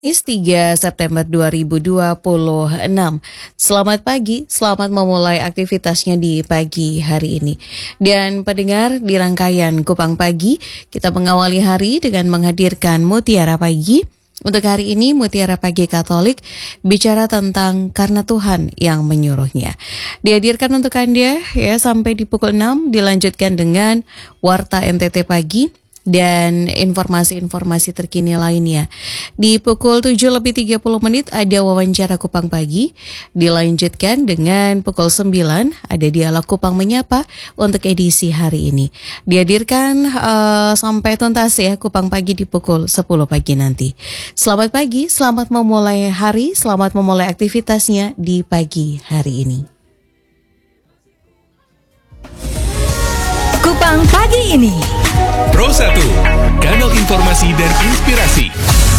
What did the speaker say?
Kamis 3 September 2026. Selamat pagi, selamat memulai aktivitasnya di pagi hari ini. Dan pendengar, di rangkaian Kupang Pagi, kita mengawali hari dengan menghadirkan Mutiara Pagi. Untuk hari ini, Mutiara Pagi Katolik bicara tentang karena Tuhan yang menyuruhnya. Dihadirkan untuk Anda ya sampai di pukul 6, dilanjutkan dengan Warta NTT Pagi dan informasi-informasi terkini lainnya. Di pukul 7:30 ada wawancara Kupang Pagi, dilanjutkan dengan pukul 9 ada dialog Kupang Menyapa untuk edisi hari ini. Dihadirkan sampai tuntas ya Kupang Pagi di pukul 10 pagi nanti. Selamat pagi, selamat memulai hari, selamat memulai aktivitasnya di pagi hari ini. Kupang Pagi ini Pro 1, kanal informasi dan inspirasi.